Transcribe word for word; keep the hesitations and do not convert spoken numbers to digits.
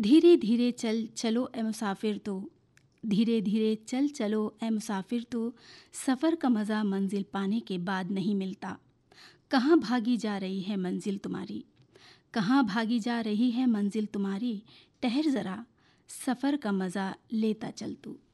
धीरे धीरे चल चलो ए मुसाफिर तो, धीरे धीरे चल चलो ए मुसाफिर तो, सफ़र का मज़ा मंजिल पाने के बाद नहीं मिलता। कहाँ भागी जा रही है मंजिल तुम्हारी, कहाँ भागी जा रही है मंजिल तुम्हारी, ठहर ज़रा सफ़र का मज़ा लेता चल तू।